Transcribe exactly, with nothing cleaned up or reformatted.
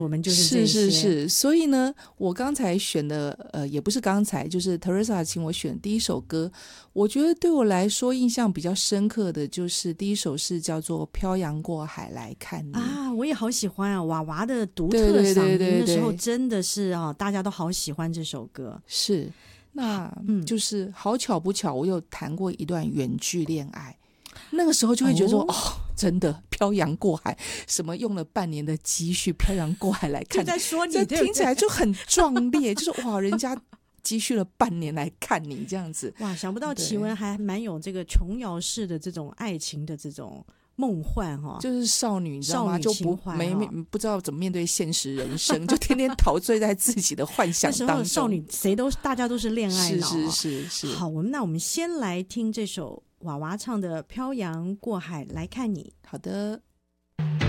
我们就是这些。 是是是，所以呢，我刚才选的呃，也不是刚才，就是 Teresa 请我选第一首歌，我觉得对我来说印象比较深刻的就是第一首是叫做《漂洋过海来看你》 啊，我也好喜欢啊，娃娃的独特对对嗓音， 对对对那时候真的是啊，大家都好喜欢这首歌。 是，那就是好巧不巧，我有谈过一段远距恋爱。那个时候就会觉得说 哦, 哦，真的漂洋过海，什么用了半年的积蓄漂洋过海来看你， 就在说你， 这听起来就很壮烈，就是哇，人家积蓄了半年来看你这样子。 哇，想不到奇文还蛮有这个琼瑶式的这种爱情的这种梦幻哈、哦， 就是少女你知道吗？ 少女就不情怀、哦、 没不知道怎么面对现实人生，就天天陶醉在自己的幻想当中。 那时候少女谁都大家都是恋爱脑、 是是是是。 好，我们那我们先来听这首娃娃唱的《漂洋过海来看你》。 好的。